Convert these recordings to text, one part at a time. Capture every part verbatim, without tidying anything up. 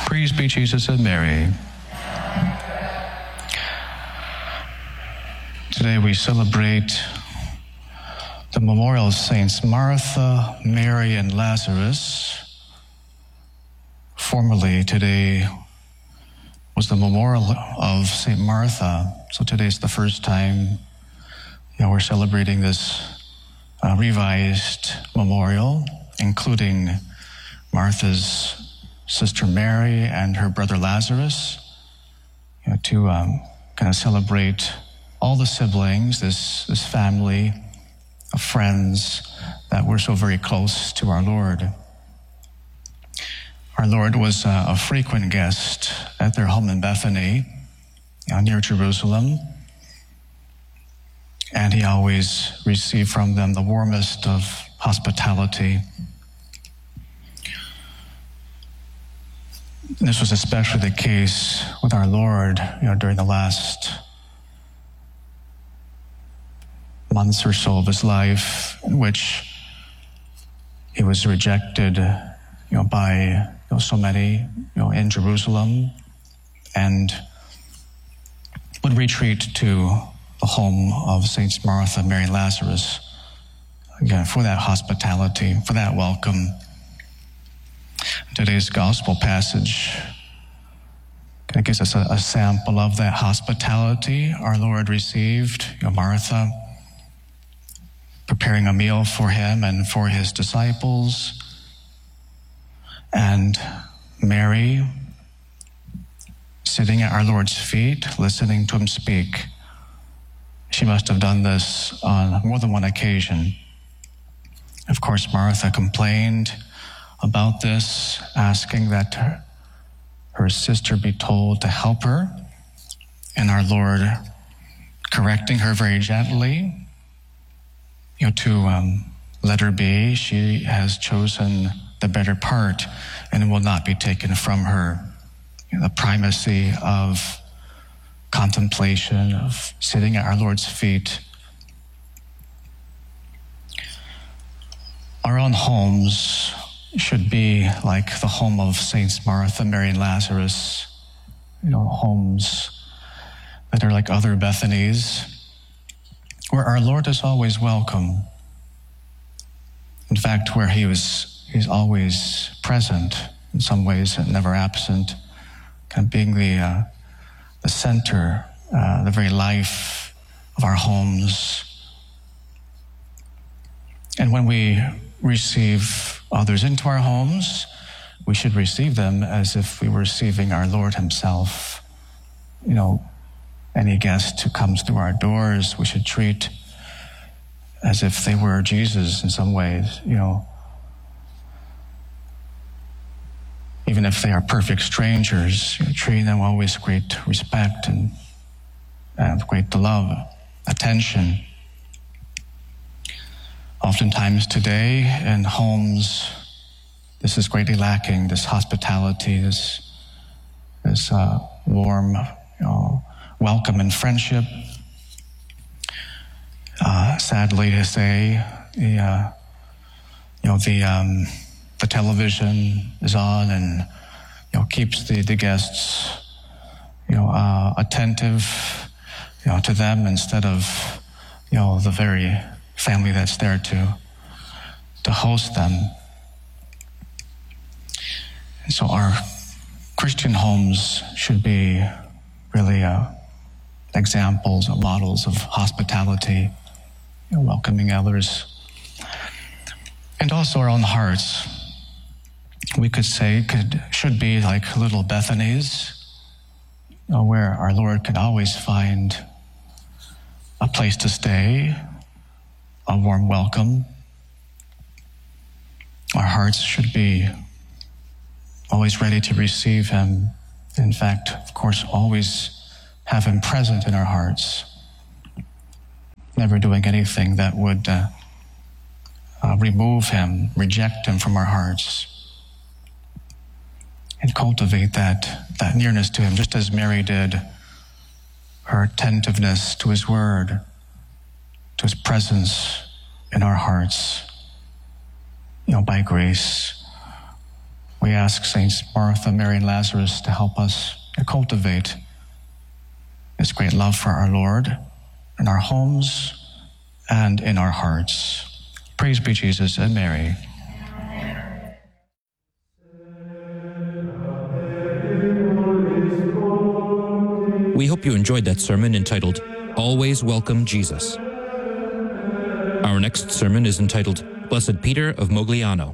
Praise be Jesus and Mary. Today we celebrate the memorial of Saints Martha, Mary, and Lazarus. Formerly, today was the memorial of Saint Martha. So today is the first time you know, we're celebrating this uh, revised memorial, including Martha's sister Mary and her brother Lazarus, you know, to um, kind of celebrate all the siblings, this, this family of friends that were so very close to our Lord. Our Lord was a, a frequent guest at their home in Bethany, you know, near Jerusalem, and he always received from them the warmest of hospitality. This was especially the case with our Lord, you know, during the last months or so of his life, in which he was rejected, you know, by you know, so many, you know, in Jerusalem, and would retreat to the home of Saints Martha, Mary, and Lazarus, again, for that hospitality, for that welcome. Today's gospel passage kind of gives us a, a sample of that hospitality our Lord received. You know, Martha preparing a meal for him and for his disciples, and Mary sitting at our Lord's feet, listening to him speak. She must have done this on more than one occasion. Of course, Martha complained about this, asking that her, her sister be told to help her, and our Lord correcting her very gently, you know, to um, let her be. She has chosen the better part, and it will not be taken from her. You know, the primacy of contemplation, of sitting at our Lord's feet. Our own homes should be like the home of Saints Martha, Mary, and Lazarus, you know, homes that are like other Bethanies, where our Lord is always welcome. In fact, where he was, he's always present, in some ways, and never absent, kind of being the, uh, the center, uh, the very life of our homes. And when we receive others into our homes, we should receive them as if we were receiving our Lord himself. You know, any guest who comes through our doors, we should treat as if they were Jesus in some ways, you know. Even if they are perfect strangers, you know, treating them always with great respect and, and great love, attention. Oftentimes today in homes, this is greatly lacking, this hospitality, this, this uh, warm, you know, welcome and friendship. Uh, sadly to say, the, uh, you know, the, um, the television is on and, you know, keeps the, the guests, you know, uh, attentive, you know, to them instead of, you know, the very family that's there to to host them. And so our Christian homes should be really uh, examples, models of hospitality, you know, welcoming others. And also our own hearts, we could say, could should be like little Bethanies, you know, where our Lord could always find a place to stay, a warm welcome. Our hearts should be always ready to receive him. In fact, of course, always have him present in our hearts. Never doing anything that would uh, uh, remove him, reject him from our hearts. And cultivate that, that nearness to him, just as Mary did, her attentiveness to his word, to his presence in our hearts. You know, by grace, we We ask Saints Martha, Mary, and Lazarus to help us to cultivate this great love for our Lord in our homes and in our hearts. Praise be Jesus and Mary. We hope you enjoyed that sermon entitled, Always Welcome Jesus. Our next sermon is entitled, Blessed Peter of Mogliano.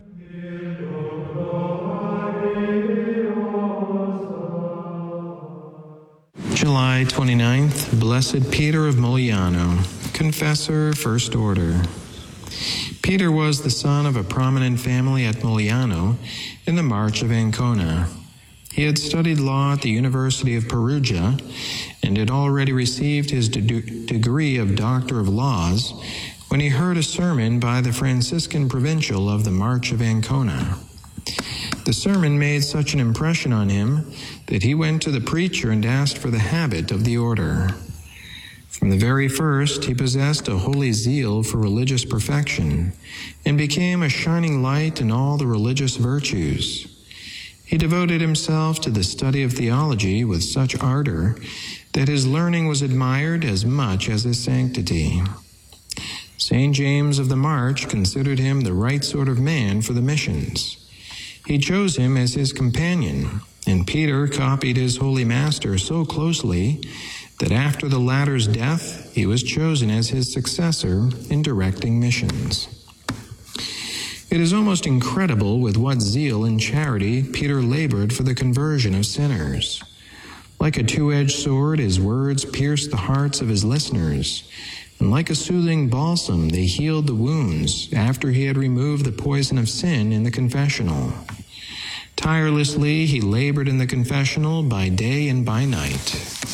July twenty-ninth, Blessed Peter of Mogliano, Confessor, First Order. Peter was the son of a prominent family at Mogliano in the March of Ancona. He had studied law at the University of Perugia and had already received his de- degree of Doctor of Laws when he heard a sermon by the Franciscan provincial of the March of Ancona. The sermon made such an impression on him that he went to the preacher and asked for the habit of the order. From the very first, he possessed a holy zeal for religious perfection and became a shining light in all the religious virtues. He devoted himself to the study of theology with such ardor that his learning was admired as much as his sanctity. Saint James of the March considered him the right sort of man for the missions. He chose him as his companion, and Peter copied his holy master so closely that after the latter's death, he was chosen as his successor in directing missions. It is almost incredible with what zeal and charity Peter labored for the conversion of sinners. Like a two-edged sword, his words pierced the hearts of his listeners, and like a soothing balsam, they healed the wounds after he had removed the poison of sin in the confessional. Tirelessly, he labored in the confessional by day and by night.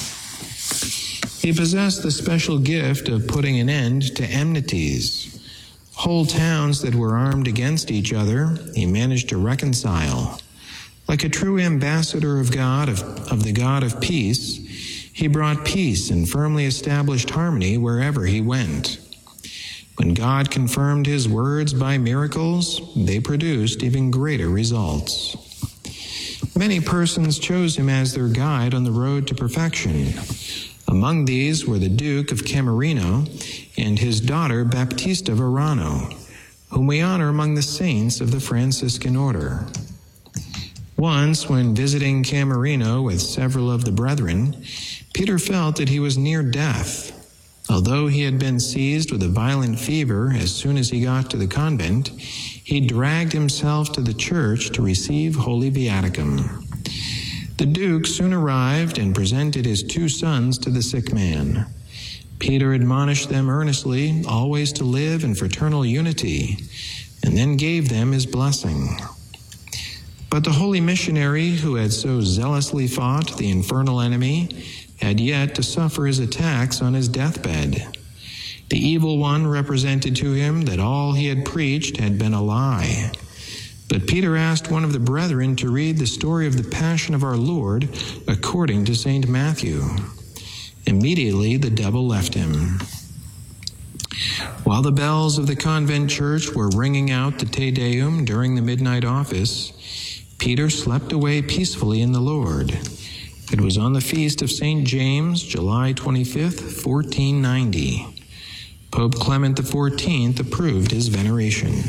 He possessed the special gift of putting an end to enmities. Whole towns that were armed against each other, he managed to reconcile. Like a true ambassador of God, of, of the God of peace, he brought peace and firmly established harmony wherever he went. When God confirmed his words by miracles, they produced even greater results. Many persons chose him as their guide on the road to perfection. Among these were the Duke of Camerino and his daughter Baptista Varano, whom we honor among the saints of the Franciscan order. Once, when visiting Camerino with several of the brethren, Peter felt that he was near death. Although he had been seized with a violent fever as soon as he got to the convent, he dragged himself to the church to receive Holy Viaticum. The Duke soon arrived and presented his two sons to the sick man. Peter admonished them earnestly always to live in fraternal unity, and then gave them his blessing. But the holy missionary who had so zealously fought the infernal enemy had yet to suffer his attacks on his deathbed. The evil one represented to him that all he had preached had been a lie. But Peter asked one of the brethren to read the story of the Passion of our Lord according to Saint Matthew. Immediately the devil left him. While the bells of the convent church were ringing out the Te Deum during the midnight office, Peter slept away peacefully in the Lord. It was on the feast of Saint James, July twenty-fifth, fourteen ninety. Pope Clement the fourteenth approved his veneration.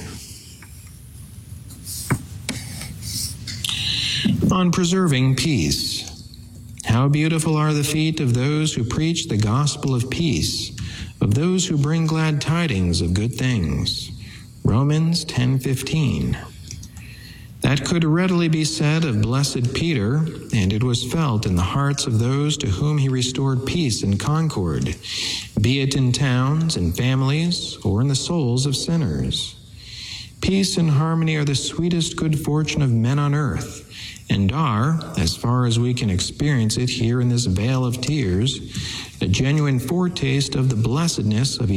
On preserving peace. How beautiful are the feet of those who preach the gospel of peace, of those who bring glad tidings of good things. Romans ten fifteen. That could readily be said of Blessed Peter, and it was felt in the hearts of those to whom he restored peace and concord, be it in towns and families or in the souls of sinners. Peace and harmony are the sweetest good fortune of men on earth, and are, as far as we can experience it here in this vale of tears, a genuine foretaste of the blessedness of